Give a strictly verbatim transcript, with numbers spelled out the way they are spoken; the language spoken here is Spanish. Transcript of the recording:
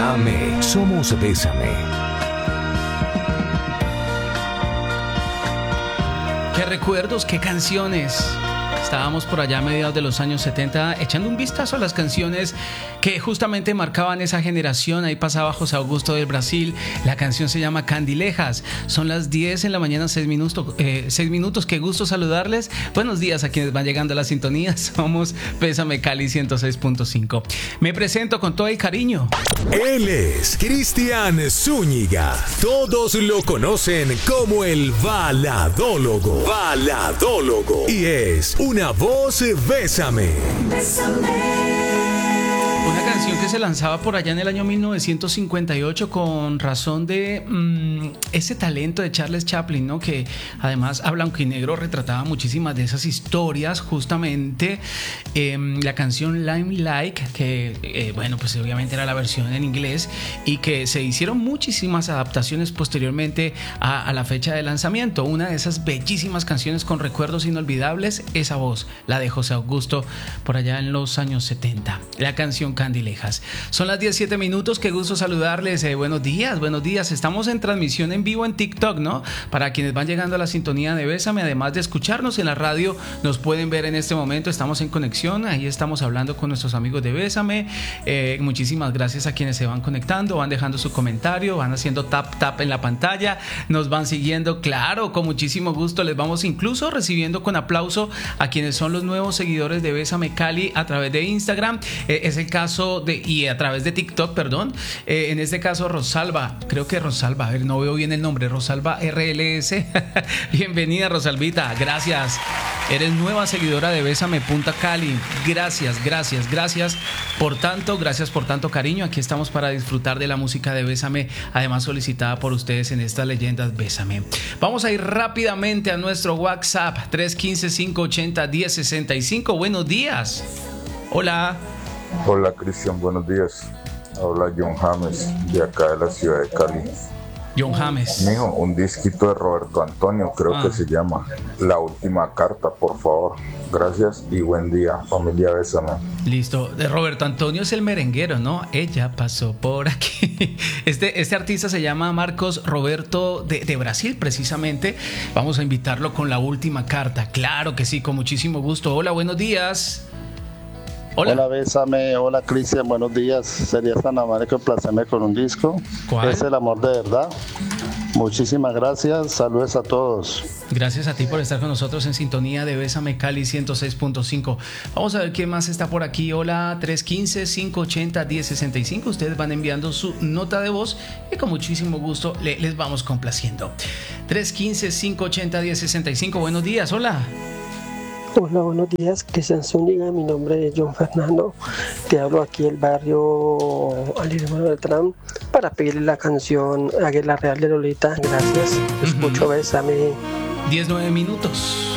Bésame. Somos Bésame. Qué recuerdos, qué canciones. Estábamos por allá a mediados de los años setenta echando un vistazo a las canciones que justamente marcaban esa generación. Ahí pasaba José Augusto del Brasil. La canción se llama Candilejas. Son las diez en la mañana, seis minutos. Eh, seis minutos. Qué gusto saludarles. Buenos días a quienes van llegando a la sintonía. Somos Bésame Cali ciento seis punto cinco. Me presento con todo el cariño. Él es Cristian Zúñiga. Todos lo conocen como el baladólogo. Baladólogo. Y es una voz Bésame. Bésame. Una canción que se lanzaba por allá en el año mil novecientos cincuenta y ocho con razón de mmm, ese talento de Charles Chaplin, ¿no? Que además a blanco y negro retrataba muchísimas de esas historias. Justamente eh, la canción Limelight, que eh, bueno, pues obviamente era la versión en inglés y que se hicieron muchísimas adaptaciones posteriormente a, a la fecha de lanzamiento. Una de esas bellísimas canciones con recuerdos inolvidables, esa voz, la de José Augusto por allá en los años setenta. La canción Candilejas. Son las diecisiete minutos, qué gusto saludarles. Eh, buenos días, buenos días. Estamos en transmisión en vivo en TikTok, ¿no? Para quienes van llegando a la sintonía de Bésame, además de escucharnos en la radio, nos pueden ver en este momento. Estamos en conexión, ahí estamos hablando con nuestros amigos de Bésame. Eh, muchísimas gracias a quienes se van conectando, van dejando su comentario, van haciendo tap tap en la pantalla, nos van siguiendo, claro, con muchísimo gusto. Les vamos incluso recibiendo con aplauso a quienes son los nuevos seguidores de Bésame Cali a través de Instagram. Eh, es el caso de, y a través de TikTok, perdón. Eh, en este caso, Rosalba, creo que Rosalba, a ver, no veo bien el nombre, Rosalba R L S. Bienvenida, Rosalvita, gracias. Eres nueva seguidora de Bésame Punta Cali. Gracias, gracias, gracias por tanto, gracias por tanto cariño. Aquí estamos para disfrutar de la música de Bésame, además solicitada por ustedes en estas leyendas Bésame. Vamos a ir rápidamente a nuestro WhatsApp tres uno cinco, cinco ocho cero, uno cero seis cinco. Buenos días. Hola. Hola Cristian, buenos días. Habla John James de acá de la ciudad de Cali. John James. Mijo, un disquito de Roberto Antonio, creo ah. que se llama La Última Carta, por favor. Gracias y buen día, familia Bésame. Listo. De Roberto Antonio es el merenguero, ¿no? Ella pasó por aquí. Este, este artista se llama Marcos Roberto de, de Brasil, precisamente. Vamos a invitarlo con La Última Carta. Claro que sí, con muchísimo gusto. Hola, buenos días. Hola. Hola, Bésame, hola Cristian, buenos días. Sería tan amable que placerme con un disco. ¿Cuál? Es El Amor de Verdad. Muchísimas gracias, saludos a todos. Gracias a ti por estar con nosotros en sintonía de Bésame Cali ciento seis punto cinco. Vamos a ver quién más está por aquí. Hola, tres uno cinco, cinco ocho cero, uno cero seis cinco. Ustedes van enviando su nota de voz y con muchísimo gusto le, les vamos complaciendo. tres uno cinco, cinco ocho cero, uno cero seis cinco. Buenos días, hola. Hola, buenos días, Cristian Zúñiga, mi nombre es John Fernando, te hablo aquí del barrio Alirino Beltrán para pedirle la canción Águila Real de Lolita, gracias, escucho Bésame. diez, nueve minutos.